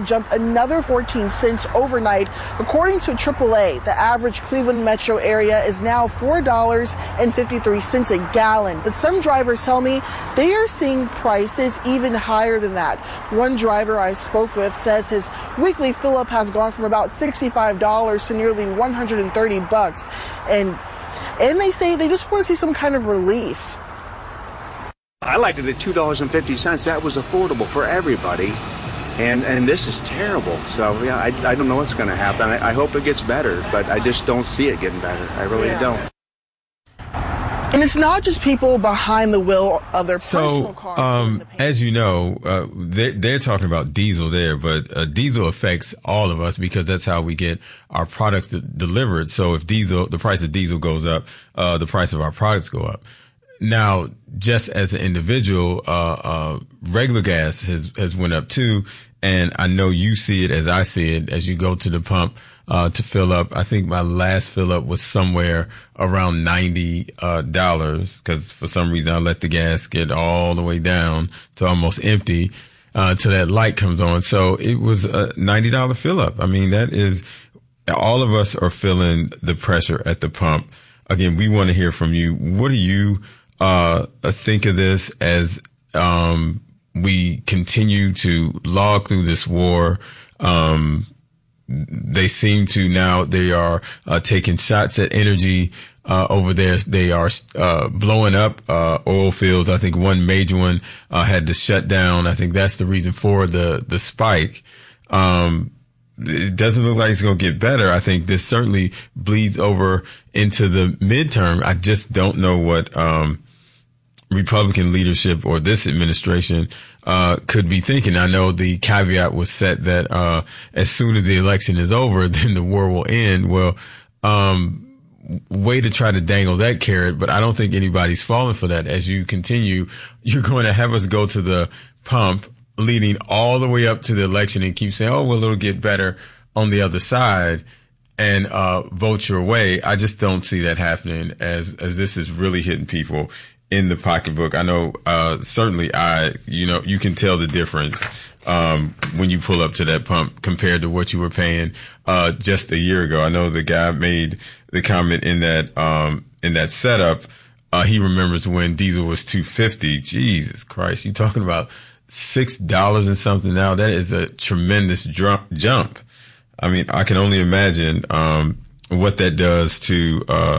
jumped another 14 cents overnight. According to AAA, the average Cleveland metro area is now $4.53 a gallon. But some drivers tell me they are seeing prices even higher than that. One driver I spoke with says his weekly fill-up has gone from about $65 to nearly $130. And they say they just want to see some kind of relief. I liked it at $2.50. That was affordable for everybody. And this is terrible. So, yeah, I don't know what's going to happen. I hope it gets better, but I just don't see it getting better. I really don't. And it's not just people behind the wheel of their personal cars. As you know, they're talking about diesel there, but diesel affects all of us because that's how we get our products delivered. So if the price of diesel goes up, the price of our products go up. Now, just as an individual, regular gas has went up too. And I know you see it as I see it as you go to the pump, to fill up. I think my last fill up was somewhere around $90, cause for some reason I let the gas get all the way down to almost empty, till that light comes on. So it was a $90 fill up. I mean, that is, all of us are feeling the pressure at the pump. Again, we want to hear from you. What do you, think of this as, we continue to log through this war? They seem to now, they are taking shots at energy over there. They are blowing up oil fields. I think one major one had to shut down. I think that's the reason for the spike. It doesn't look like it's going to get better. I think this certainly bleeds over into the midterm. I just don't know what Republican leadership or this administration could be thinking. I know the caveat was set that as soon as the election is over, then the war will end. Well, way to try to dangle that carrot, but I don't think anybody's falling for that. As you continue, you're going to have us go to the pump leading all the way up to the election and keep saying, oh, well, it'll get better on the other side, and vote your way. I just don't see that happening as this is really hitting people in the pocketbook. I know, certainly you can tell the difference, when you pull up to that pump compared to what you were paying, just a year ago. I know the guy made the comment in that setup. He remembers when diesel was $2.50. Jesus Christ. You're talking about $6 and something now. That is a tremendous jump. I mean, I can only imagine, what that does to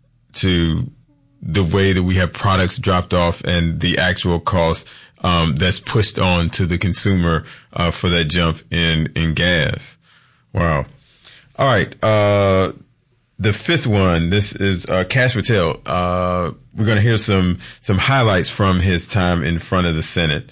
the way that we have products dropped off and the actual cost that's pushed on to the consumer for that jump in gas. Wow. All right. The fifth one, this is Kash Patel. We're going to hear some highlights from his time in front of the Senate.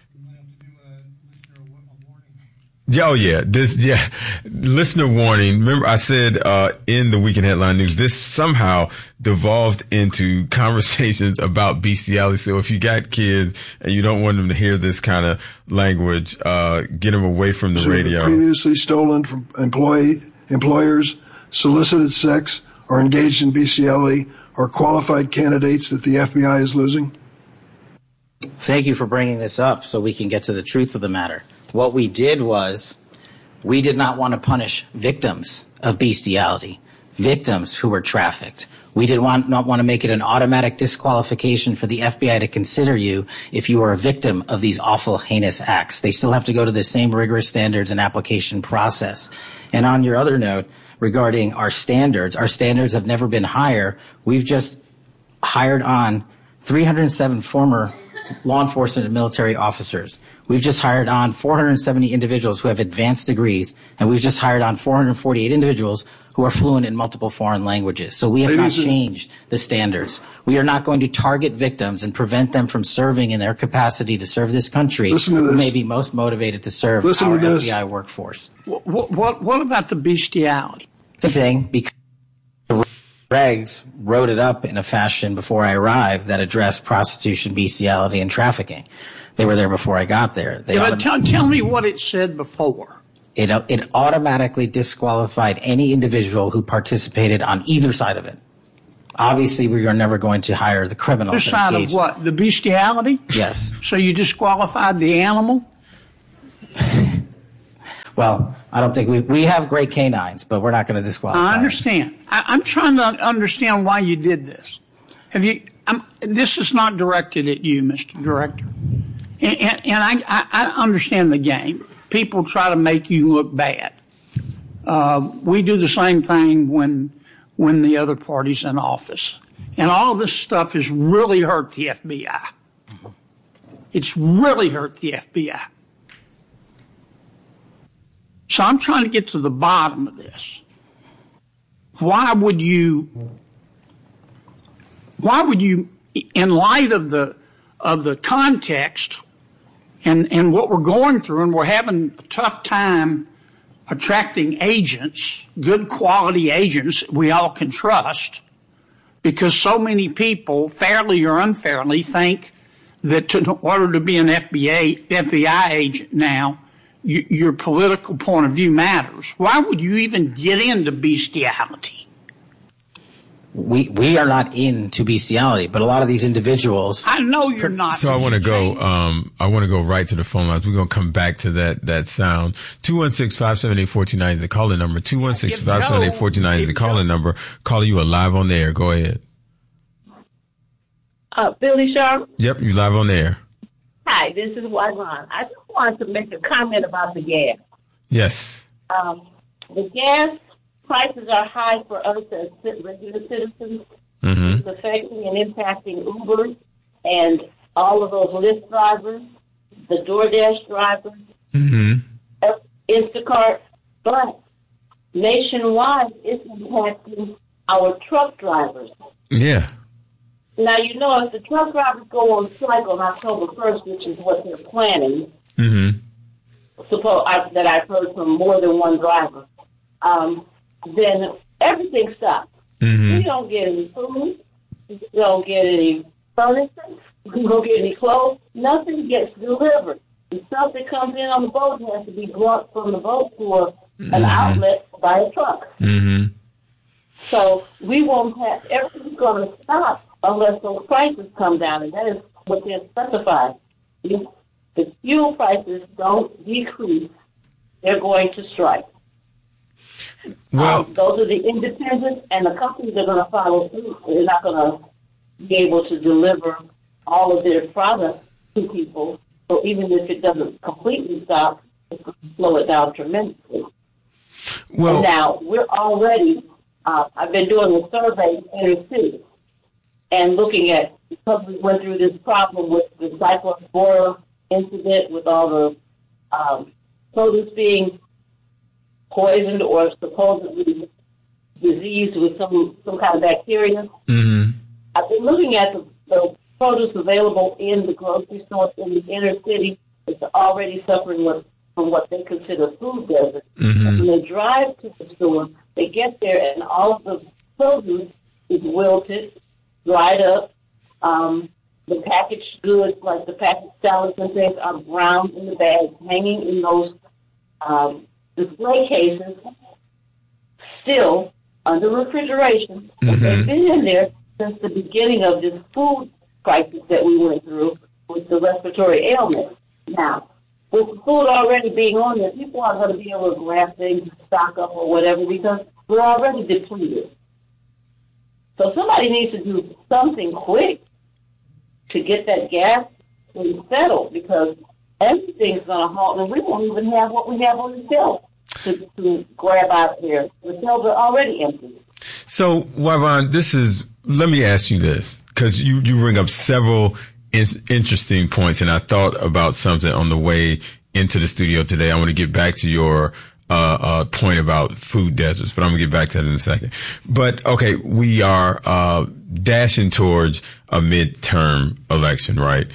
Oh, yeah. Listener warning. Remember, I said, in the Weekend Headline News, this somehow devolved into conversations about bestiality. So if you got kids and you don't want them to hear this kind of language, get them away from the radio. Previously stolen from employers, solicited sex, or engaged in bestiality are qualified candidates that the FBI is losing? Thank you for bringing this up so we can get to the truth of the matter. What we did was we did not want to punish victims of bestiality, victims who were trafficked. We did not want to make it an automatic disqualification for the FBI to consider you if you are a victim of these awful, heinous acts. They still have to go to the same rigorous standards and application process. And on your other note, regarding our standards have never been higher. We've just hired on 307 former law enforcement and military officers. We've just hired on 470 individuals who have advanced degrees, and we've just hired on 448 individuals who are fluent in multiple foreign languages. So we have not changed the standards. We are not going to target victims and prevent them from serving in their capacity to serve this country. Who may be most motivated to serve our FBI workforce. What about the bestiality? Same thing, because the regs wrote it up in a fashion before I arrived that addressed prostitution, bestiality, and trafficking. They were there before I got there. Tell me what it said before. It automatically disqualified any individual who participated on either side of it. Obviously, we are never going to hire the criminals. The side of what? The bestiality? Yes. So you disqualified the animal? Well, I don't think we have great canines, but we're not going to disqualify. I understand. I'm trying to understand why you did this. This is not directed at you, Mr. Director. And I understand the game. People try to make you look bad. We do the same thing when the other party's in office. And all this stuff has really hurt the FBI. It's really hurt the FBI. So I'm trying to get to the bottom of this. Why would you, in light of the context and what we're going through, and we're having a tough time attracting agents, good quality agents we all can trust, because so many people, fairly or unfairly, think that in order to be an FBI agent now, your political point of view matters. Why would you even get into bestiality? We are not into bestiality, but a lot of these individuals. I know you're not. So I want to go right to the phone lines. We're going to come back to that sound. 216-578-1490 is the calling number. 216-578-1490 is the calling number. Caller, you are live on the air. Go ahead. Billy Sharp? Yep, you live on the air. Hi, this is Wyron. I just wanted to make a comment about the gas. Yes. The gas prices are high for us as regular citizens. Mm-hmm. It's affecting and impacting Uber and all of those Lyft drivers, the DoorDash drivers, Instacart, but nationwide it's impacting our truck drivers. Yeah. Now, you know, if the truck drivers go on strike on October 1st, which is what they're planning, that I've heard from more than one driver, then everything stops. We don't get any food. We don't get any furniture. We don't get any clothes. Nothing gets delivered. The stuff that comes in on the boat has to be brought from the boat to an outlet by a truck. So we won't have, everything's going to stop unless those prices come down, and that is what they're specified. If the fuel prices don't decrease, they're going to strike. Well, those are the independents, and the companies are going to follow through. They're not going to be able to deliver all of their products to people. So even if it doesn't completely stop, it's going to slow it down tremendously. Well, and now we're already. I've been doing a survey in inner city and looking at, because we went through this problem with the Cyclone Borer incident, with all the produce being poisoned or supposedly diseased with some kind of bacteria. I've been looking at the produce available in the grocery stores in the inner city. It's already suffering from what they consider food desert. And when they drive to the store, they get there and all of the produce is wilted, dried up. The packaged goods, like the packaged salads and things, are brown in the bags, hanging in those display cases, still under refrigeration. They've been in there since the beginning of this food crisis that we went through with the respiratory ailments. Now, with the food already being on there, people aren't going to be able to grab things, stock up or whatever, because we're already depleted. So somebody needs to do something quick to get that gas settled, because everything's going to halt, and we won't even have what we have on the shelf to grab out there. The shelves are already empty. So, Wyron, let me ask you this, because you bring up several interesting points, and I thought about something on the way into the studio today. I want to get back to your point about food deserts, but I'm gonna get back to that in a second. But okay, we are dashing towards a midterm election, right?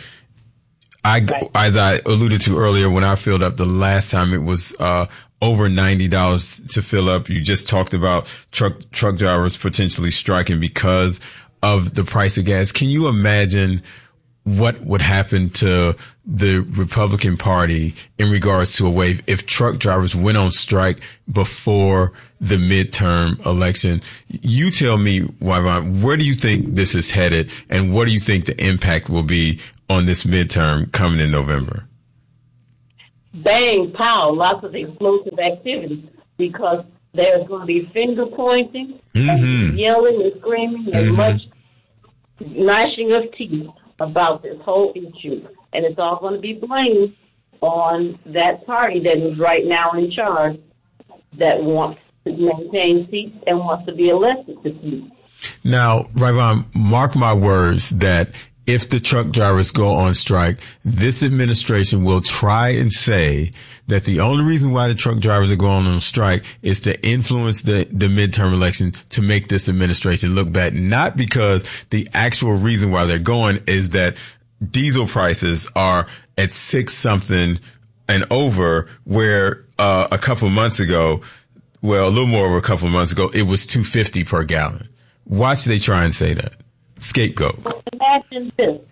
As I alluded to earlier, when I filled up the last time, it was over $90 to fill up. You just talked about truck drivers potentially striking because of the price of gas. Can you imagine what would happen to the Republican Party in regards to a wave if truck drivers went on strike before the midterm election? You tell me, Wyron, where do you think this is headed, and what do you think the impact will be on this midterm coming in November? bang, pow, lots of explosive activity, because there's going to be finger pointing, and yelling and screaming, and much gnashing of teeth about this whole issue. And it's all going to be blamed on that party that is right now in charge, that wants to maintain seats and wants to be elected to seats. Now, Rayvon, mark my words that if the truck drivers go on strike, this administration will try and say that the only reason why the truck drivers are going on strike is to influence the midterm election to make this administration look bad. Not because the actual reason why they're going is that diesel prices are at 6 something and over, where a couple of months ago, well, a little more over a couple of months ago, it was $2.50 per gallon. Watch they try and say that. Scapegoat. Well, imagine this.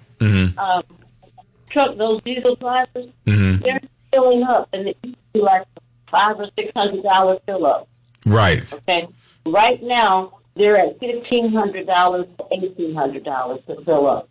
Those diesel prices, they're filling up, and it used to be like $500 or $600 fill up. Right. Okay. Right now, they're at $1,500 to $1,800 to fill up.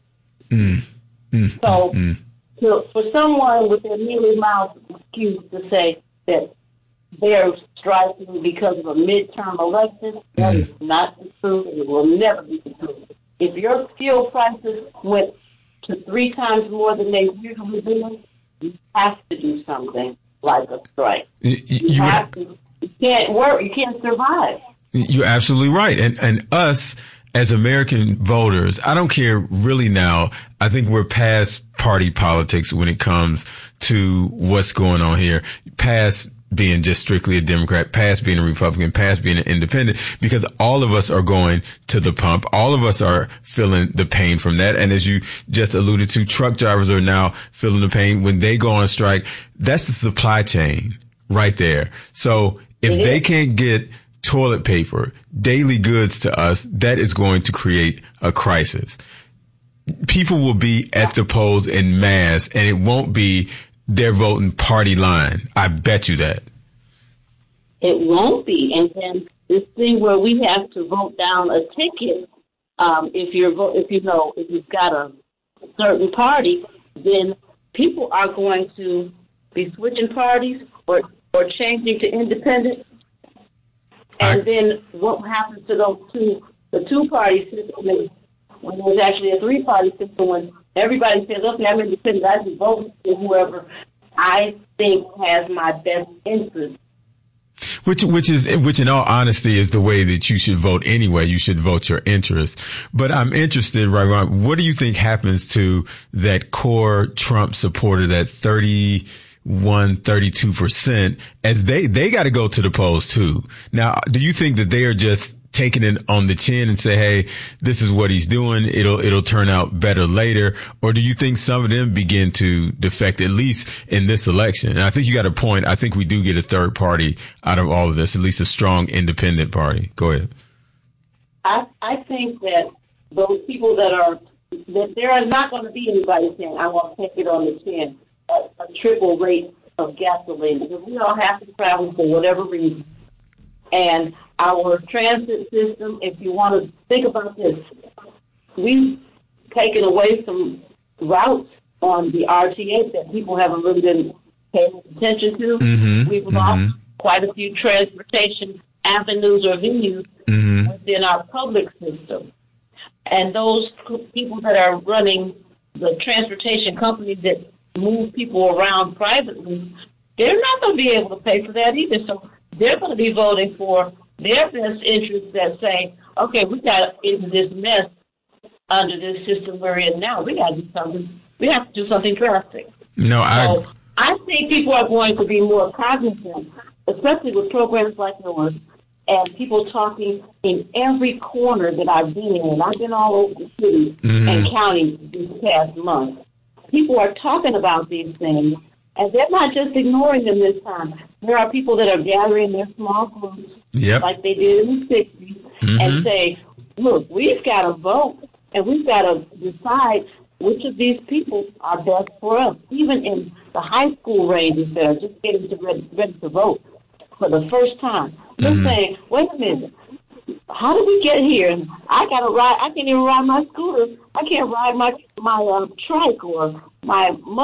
So, for someone with their mealy-mouthed excuse to say that they're striking because of a midterm election, that is not the truth, and it will never be the truth. If your fuel prices went to 3 times more than they usually do, you have to do something like a strike. You can't work. You can't survive. You're absolutely right. And us as American voters, I don't care really now. I think we're past party politics when it comes to what's going on here. Past being just strictly a Democrat, past being a Republican, past being an independent, because all of us are going to the pump. All of us are feeling the pain from that. And as you just alluded to, truck drivers are now feeling the pain when they go on strike. That's the supply chain right there. So if they can't get toilet paper, daily goods to us, that is going to create a crisis. People will be at the polls en masse, and it won't be they're voting party line. I bet you that. It won't be. And then this thing where we have to vote down a ticket, if you've got a certain party, then people are going to be switching parties or changing to independent. And then what happens to the 2-party system when there's actually a 3-party system, when everybody says, okay, I'm independent, I can vote for whoever I think has my best interest. Which in all honesty is the way that you should vote anyway. You should vote your interest. But I'm interested, Rayvon, what do you think happens to that core Trump supporter, that 32%, as they got to go to the polls too? Now, do you think that they are just taking it on the chin and say, hey, this is what he's doing, it'll turn out better later? Or do you think some of them begin to defect, at least in this election? And I think you got a point. I think we do get a third party out of all of this, at least a strong independent party. Go ahead. I think that those people that there is not going to be anybody saying, I want to take it on the chin at a triple rate of gasoline, because we all have to travel for whatever reason. And our transit system, if you want to think about this, we've taken away some routes on the RTA that people haven't really been paying attention to. We've lost quite a few transportation avenues or venues within our public system. And those people that are running the transportation companies that move people around privately, they're not going to be able to pay for that either. So they're going to be voting for their best interests that say, okay, we got into this mess under this system we're in now. We got to do something. We have to do something drastic. I think people are going to be more cognizant, especially with programs like yours, and people talking in every corner that I've been in. I've been all over the city and county these past months. People are talking about these things, and they're not just ignoring them this time. There are people that are gathering their small groups, like they did in the 60s, and say, look, we've got to vote, and we've got to decide which of these people are best for us. Even in the high school ranges that are just getting ready to vote for the first time, they're saying, wait a minute, how did we get here? I got to ride. I can't even ride my scooter. I can't ride my trike or my mud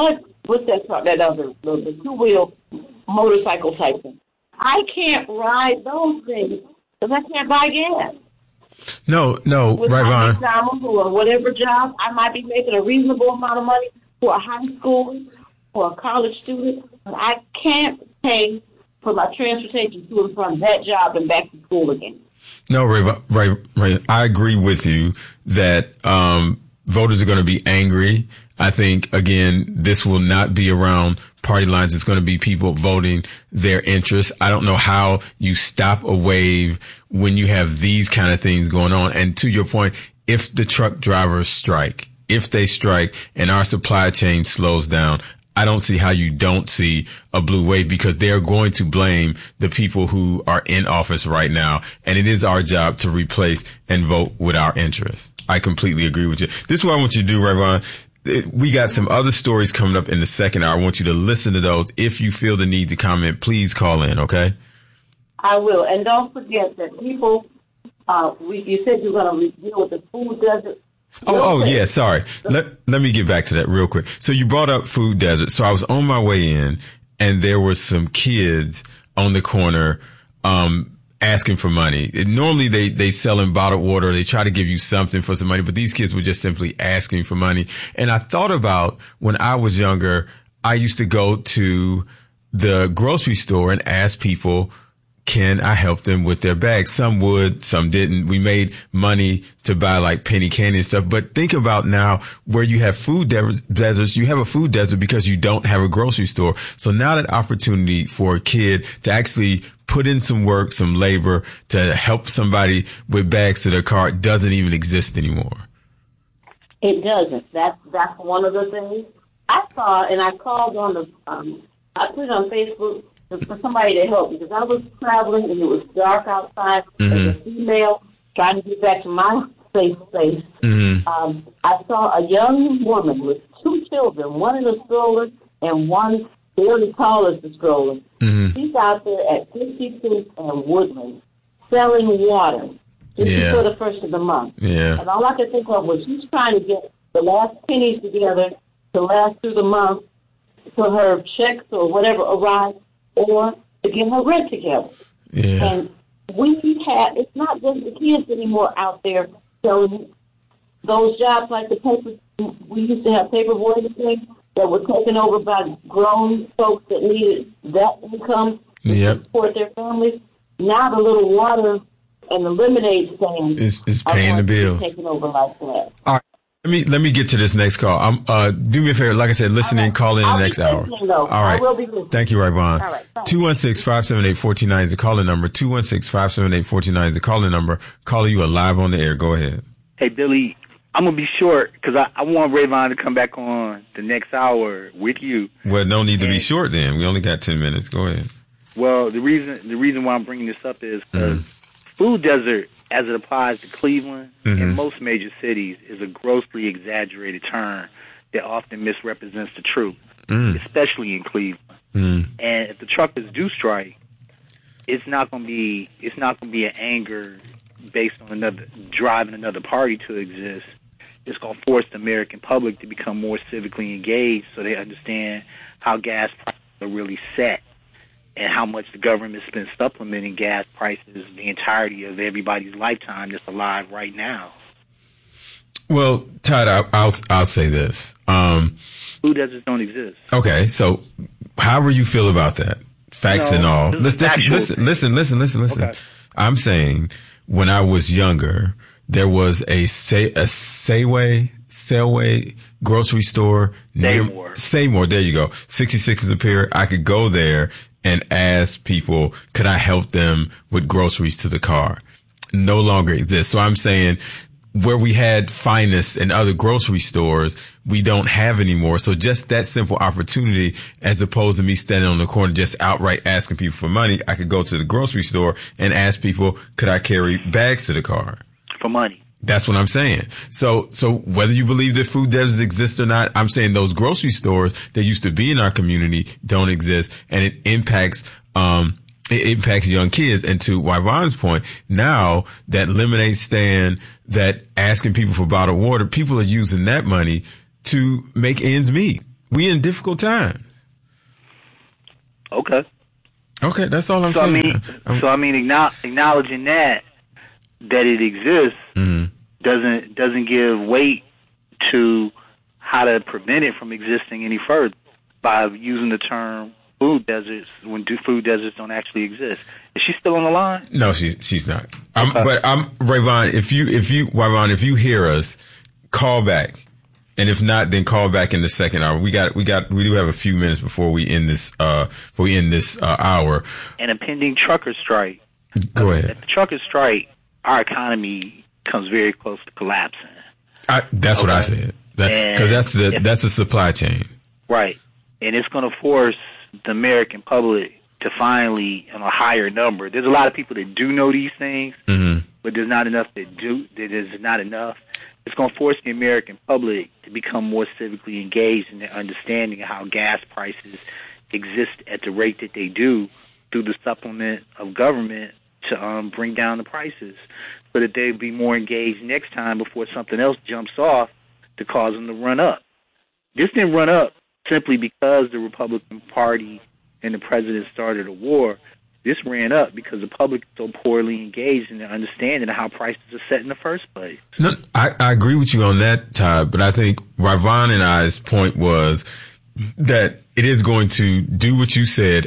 what's that truck? That other the two-wheel motorcycle type thing. I can't ride those things because I can't buy gas. No, With right, my Vaughn. McDonald's or whatever job, I might be making a reasonable amount of money for a high school or a college student, but I can't pay for my transportation to and from that job and back to school again. No, right. I agree with you that voters are going to be angry. I think, again, this will not be around party lines. It's going to be people voting their interests. I don't know how you stop a wave when you have these kind of things going on. And to your point, if the truck drivers strike, if they strike and our supply chain slows down, I don't see how you don't see a blue wave, because they're going to blame the people who are in office right now. And it is our job to replace and vote with our interests. I completely agree with you. This is what I want you to do, Rayvon. We got some other stories coming up in the second hour. I want you to listen to those. If you feel the need to comment, please call in, okay? I will. And don't forget that people, you said you're going to deal with the food desert. Yeah, sorry. Let me get back to that real quick. So you brought up food desert. So I was on my way in, and there were some kids on the corner asking for money. Normally they sell in bottled water. They try to give you something for some money, but these kids were just simply asking for money. And I thought about when I was younger, I used to go to the grocery store and ask people, can I help them with their bags? Some would, some didn't. We made money to buy like penny candy and stuff. But think about now where you have food deserts. You have a food desert because you don't have a grocery store. So now that opportunity for a kid to actually put in some work, some labor to help somebody with bags to their car doesn't even exist anymore. It doesn't. That's one of the things I saw, and I called on the. I put it on Facebook for somebody to help, because I was traveling and it was dark outside as a female trying to get back to my safe space. I saw a young woman with two children, one in a stroller and one fairly tall as the stroller. She's out there at 56 and Woodland selling water just before the first of the month. And all I could think of was she's trying to get the last pennies together to last through the month till her checks or whatever arrive, or to get her rent together. And it's not just the kids anymore out there selling those jobs like the paper. We used to have paper boys and things that were taken over by grown folks that needed that income to support their families. Now the little water and the lemonade stand is paying the bill. Taking over like that. All right. Let me get to this next call. Do me a favor. Like I said, listen in, call in the next hour. All right. I will be listening. Thank you, Rayvon. All right. 216-578-1490 is the calling number. 216-578-1490 is the calling number. Caller, you are live on the air. Go ahead. Hey, Billy, I'm going to be short because I want Rayvon to come back on the next hour with you. Well, no need to be short then. We only got 10 minutes. Go ahead. Well, the reason why I'm bringing this up is because food desert, as it applies to Cleveland and most major cities, is a grossly exaggerated term that often misrepresents the truth, especially in Cleveland. And if the truckers do strike, it's not going to be an anger based on driving another party to exist. It's going to force the American public to become more civically engaged, so they understand how gas prices are really set, and how much the government's been supplementing gas prices the entirety of everybody's lifetime that's alive right now. Well, Todd, I'll say this. Food deserts don't exist. Okay, so however you feel about that, facts and all. Listen. Okay. I'm saying when I was younger, there was a Safeway grocery store. Seymour, there you go. 66 is a pair. I could go there and ask people, could I help them with groceries to the car? No longer exists. So I'm saying where we had Finest and other grocery stores, we don't have anymore. So just that simple opportunity, as opposed to me standing on the corner just outright asking people for money, I could go to the grocery store and ask people, could I carry bags to the car? For money. That's what I'm saying. So whether you believe that food deserts exist or not, I'm saying those grocery stores that used to be in our community don't exist, and it impacts young kids. And to Yvonne's point, now that lemonade stand, that asking people for bottled water, people are using that money to make ends meet. We in difficult times. Okay. Okay, that's all I'm saying. Acknowledging that it exists doesn't give weight to how to prevent it from existing any further by using the term food deserts when food deserts don't actually exist. Is she still on the line? No, she's not. But Rayvon, if you hear us, call back. And if not, then call back in the second hour. We do have a few minutes before we end this hour. And a pending trucker strike. Go ahead. At the trucker strike, our economy comes very close to collapsing. That's what I said. Because that's the supply chain. Right. And it's going to force the American public to finally, on a higher number. There's a lot of people that do know these things, but there's not enough that do. There's not enough. It's going to force the American public to become more civically engaged in their understanding of how gas prices exist at the rate that they do through the supplement of government to bring down the prices so that they'd be more engaged next time before something else jumps off to cause them to run up. This didn't run up simply because the Republican Party and the president started a war. This ran up because the public is so poorly engaged in their understanding of how prices are set in the first place. No, I agree with you on that, Todd, but I think Rayvon and I's point was that it is going to do what you said,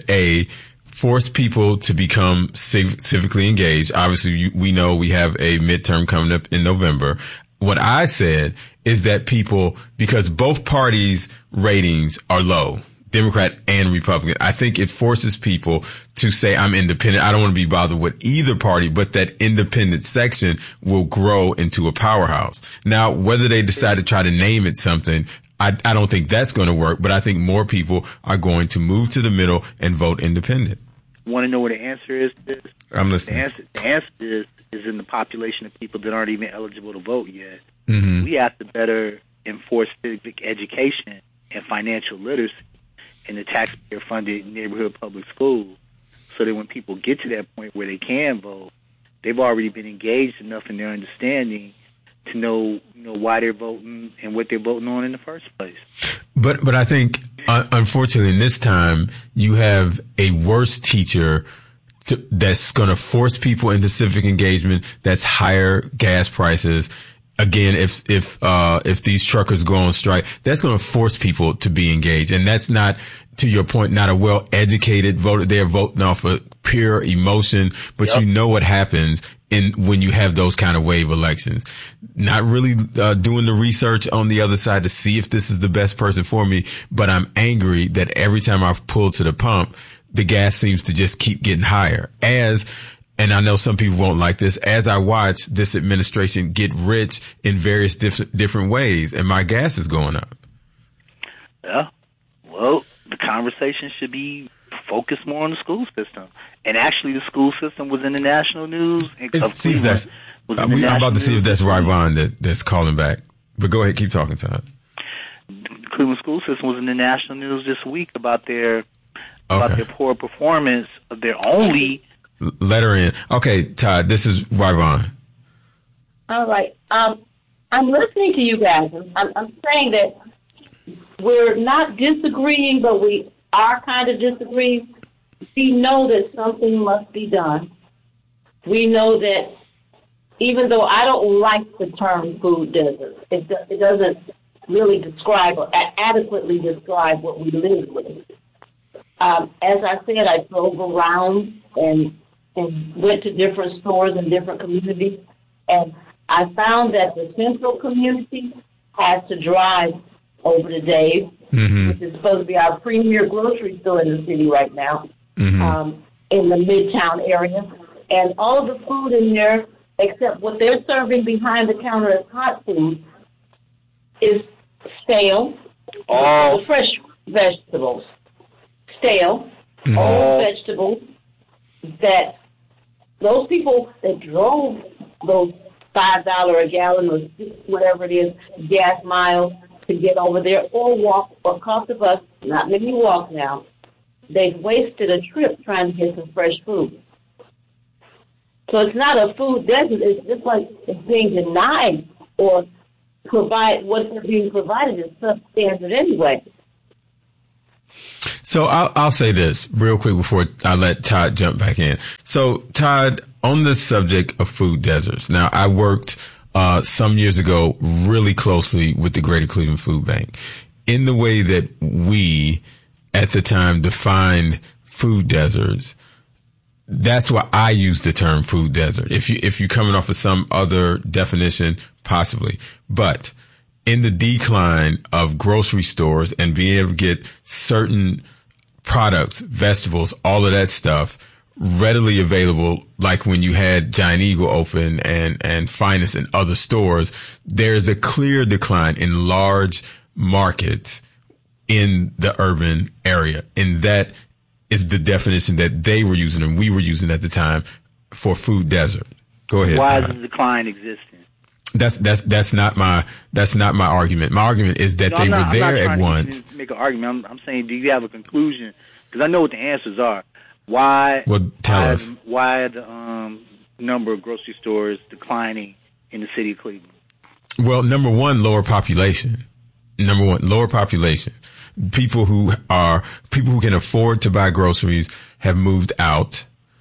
force people to become civically engaged. Obviously, we know we have a midterm coming up in November. What I said is that because both parties' ratings are low, Democrat and Republican, I think it forces people to say, I'm independent. I don't want to be bothered with either party, but that independent section will grow into a powerhouse. Now, whether they decide to try to name it something, I don't think that's going to work, but I think more people are going to move to the middle and vote independent. Want to know what the answer is to this? I'm listening. The answer is in the population of people that aren't even eligible to vote yet. We have to better enforce civic education and financial literacy in the taxpayer-funded neighborhood public schools so that when people get to that point where they can vote, they've already been engaged enough in their understanding to know why they're voting and what they're voting on in the first place. But I think, unfortunately, in this time, you have a worse teacher that's going to force people into civic engagement. That's higher gas prices. Again, if these truckers go on strike, that's going to force people to be engaged. And that's not, to your point, not a well-educated voter. They're voting off of pure emotion, but you know what happens when you have those kind of wave elections. Not really doing the research on the other side to see if this is the best person for me, but I'm angry that every time I've pulled to the pump, the gas seems to just keep getting higher. And I know some people won't like this, as I watch this administration get rich in various different ways, and my gas is going up. Yeah. Well, the conversation should be focused more on the school system. And actually, the school system was in the national news. I'm about to see if that's Rayvon that's calling back. But go ahead, keep talking, Todd. The Cleveland school system was in the national news this week about their poor performance of their only... Let her in. Okay, Todd, this is Rayvon. All right. I'm listening to you guys. I'm saying that we're not disagreeing, but we are kind of disagreeing. We know that something must be done. We know that even though I don't like the term food desert, it doesn't really describe or adequately describe what we live with. As I said, I drove around and went to different stores in different communities, and I found that the central community has to drive over to Dave's, which is supposed to be our premier grocery store in the city right now, in the Midtown area. And all of the food in there, except what they're serving behind the counter as hot food, is stale. All fresh vegetables. Stale. All vegetables that those people that drove those $5 a gallon or whatever it is gas miles to get over there or walk or cost of us, not many walk now, they've wasted a trip trying to get some fresh food. So it's not a food desert. It's just like it's being denied or what they're being provided is substandard anyway. So I'll say this real quick before I let Todd jump back in. So Todd, on the subject of food deserts. Now I worked some years ago really closely with the Greater Cleveland Food Bank in the way that we at the time defined food deserts. That's why I use the term food desert. If you're coming off of some other definition, possibly, but in the decline of grocery stores and being able to get certain products, vegetables, all of that stuff readily available, like when you had Giant Eagle open and Finest and other stores, there's a clear decline in large markets in the urban area. And that is the definition that they were using and we were using at the time for food desert. Go ahead. Why Todd. is the decline existing? That's not my argument. My argument is that they were there at once. To make an argument. I'm saying, do you have a conclusion? Because I know what the answers are. Why? Well, tell us. Why are the number of grocery stores declining in the city of Cleveland? Well, number one, lower population. People who can afford to buy groceries have moved out,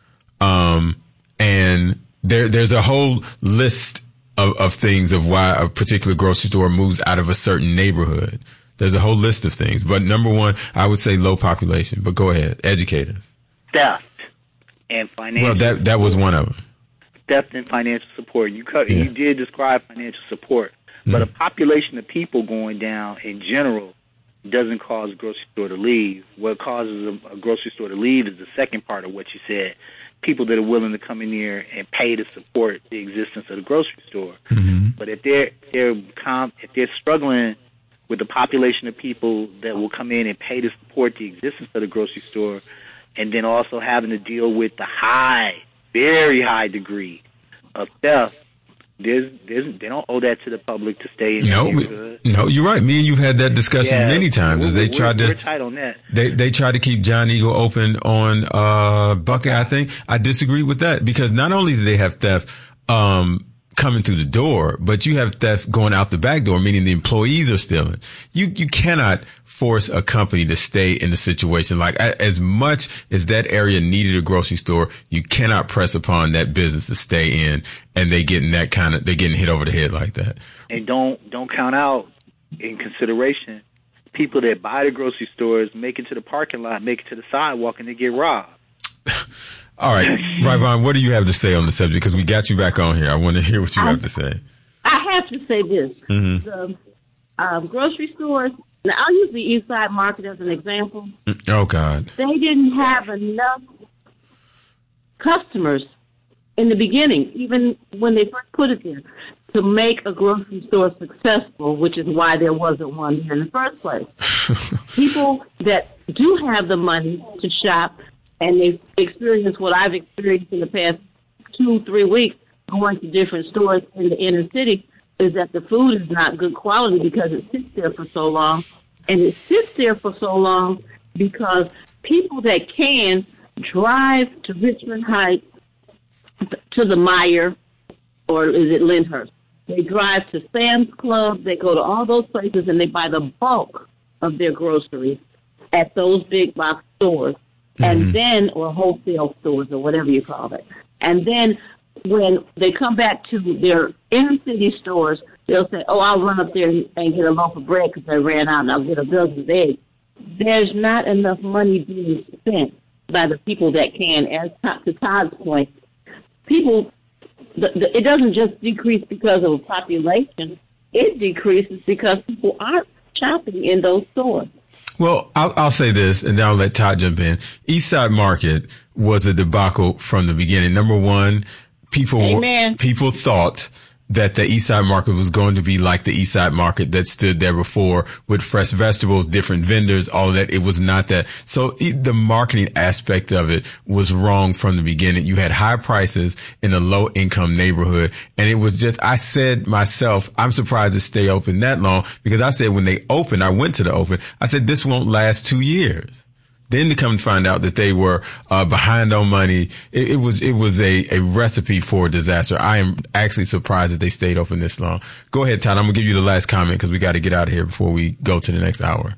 and there's a whole list of things of why a particular grocery store moves out of a certain neighborhood. There's a whole list of things. But number one, I would say low population. But go ahead, educate us. Theft and financial. Well, that was one of them. Theft and financial support. You did describe financial support, but a population of people going down in general doesn't cause a grocery store to leave. What causes a grocery store to leave is the second part of what you said. People that are willing to come in here and pay to support the existence of the grocery store. Mm-hmm. But if they're struggling with the population of people that will come in and pay to support the existence of the grocery store, and then also having to deal with the very high degree of theft, they don't owe that to the public to stay in the neighborhood. No, you're right. Me and you've had that discussion many times. We're tight on that. They tried to keep Giant Eagle open on Buckeye, I think. I disagree with that because not only do they have theft coming through the door, but you have theft going out the back door, meaning the employees are stealing. You cannot force a company to stay in the situation. Like as much as that area needed a grocery store, you cannot press upon that business to stay in, and they're getting hit over the head like that. And don't count out in consideration people that buy the grocery stores, make it to the parking lot, make it to the sidewalk, and they get robbed. All right, Ryvonne, what do you have to say on the subject? Because we got you back on here. I want to hear what you have to say. I have to say this. Mm-hmm. The grocery stores, now I'll use the East Side Market as an example. Oh, God. They didn't have enough customers in the beginning, even when they first put it there, to make a grocery store successful, which is why there wasn't one here in the first place. People that do have the money to shop, and they've experienced what I've experienced in the past 2-3 weeks going to different stores in the inner city, is that the food is not good quality because it sits there for so long. And it sits there for so long because people that can drive to Richmond Heights, to the Meyer, or is it Lyndhurst? They drive to Sam's Club. They go to all those places, and they buy the bulk of their groceries at those big box stores. And then, or wholesale stores, or whatever you call it. And then when they come back to their inner city stores, they'll say, oh, I'll run up there and get a loaf of bread because I ran out, and I'll get a dozen of eggs. There's not enough money being spent by the people that can. As to Todd's point, people, it doesn't just decrease because of population. It decreases because people aren't shopping in those stores. Well, I'll say this, and then I'll let Todd jump in. East Side Market was a debacle from the beginning. Number one, people thought that the East Side Market was going to be like the East Side Market that stood there before, with fresh vegetables, different vendors, all of that. It was not that. So the marketing aspect of it was wrong from the beginning. You had high prices in a low income neighborhood. And it was just, I said myself, I'm surprised it stayed open that long, because I said when they opened, I went to the open, I said, this won't last 2 years. Then to come to find out that they were behind on money, it was a recipe for disaster. I am actually surprised that they stayed open this long. Go ahead, Todd. I'm gonna give you the last comment because we got to get out of here before we go to the next hour.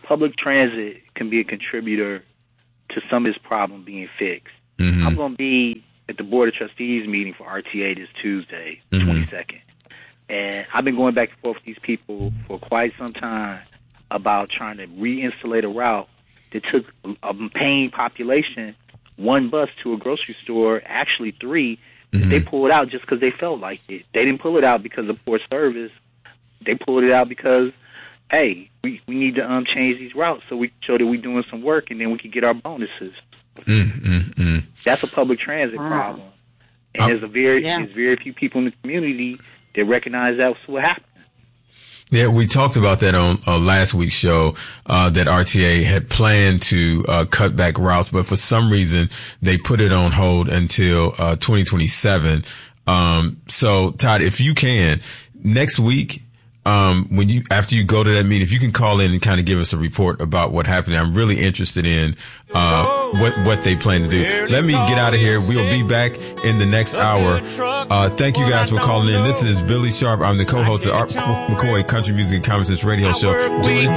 public transit can be a contributor to some of this problem being fixed. Mm-hmm. I'm going to be at the Board of Trustees meeting for RTA this Tuesday, the 22nd. And I've been going back and forth with these people for quite some time about trying to re-insulate a route that took a paying population one bus to a grocery store, actually 3. They pulled out just because they felt like it. They didn't pull it out because of poor service. They pulled it out because, hey, we need to change these routes so we can show that we're doing some work, and then we can get our bonuses. That's a public transit problem. And there's very few people in the community that recognize that's what happened. Yeah, we talked about that on last week's show, that RTA had planned to cut back routes, but for some reason they put it on hold until 2027. So Todd, if you can, next week, after you go to that meeting, if you can call in and kind of give us a report about what happened. I'm really interested in what they plan to do. Let me get out of here. We'll be back in the next hour. Thank you guys for calling in. This is Billy Sharp. I'm the co-host of Art McCoy Country Music and Common Sense Radio Show.